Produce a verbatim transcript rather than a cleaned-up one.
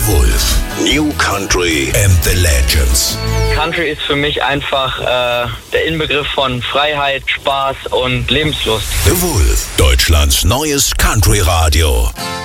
Wolf. New Country and the Legends. Country ist für mich einfach äh, der Inbegriff von Freiheit, Spaß und Lebenslust. The Wolf, Deutschlands neues Country-Radio.